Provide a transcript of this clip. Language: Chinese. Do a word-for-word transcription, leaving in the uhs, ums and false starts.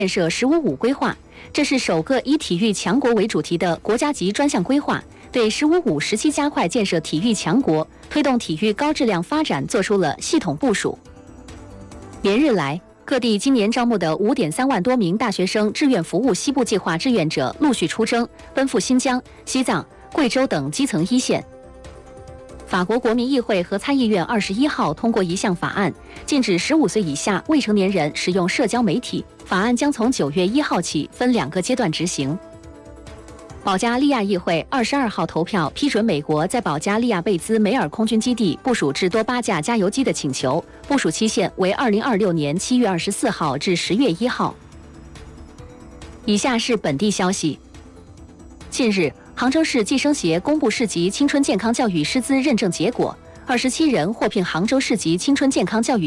建设“十五五”规划，这是首个以体育强国为主题的国家级专项规划，对“十五五”时期加快建设体育强国、推动体育高质量发展做出了系统部署。连日来，各地今年招募的五点三万多名大学生志愿服务西部计划志愿者陆续出征，奔赴新疆、西藏、贵州等基层一线。法国国民议会和参议院二十一号通过一项法案，禁止十五岁以下未成年人使用社交媒体。法案将从九月一号起分两个阶段执行。保加利亚议会二十二号投票批准美国在保加利亚贝兹梅尔空军基地部署至多八架加油机的请求，部署期限为二零二六年七月二十四号至十月一号。以下是本地消息。近日，杭州市计生协公布市级青春健康教育师资认证结果，二十七人获聘杭州市级青春健康教育